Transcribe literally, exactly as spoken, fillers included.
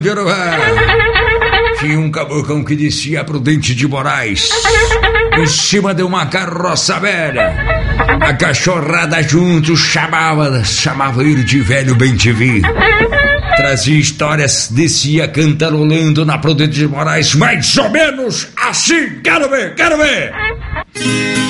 Quero ver. Tinha um cabocão que descia Prudente de Moraes em cima de uma carroça velha. A cachorrada junto chamava, chamava ele de velho bem-te-vi. Trazia histórias, descia cantarolando na Prudente de Moraes, mais ou menos assim. Quero ver, quero ver.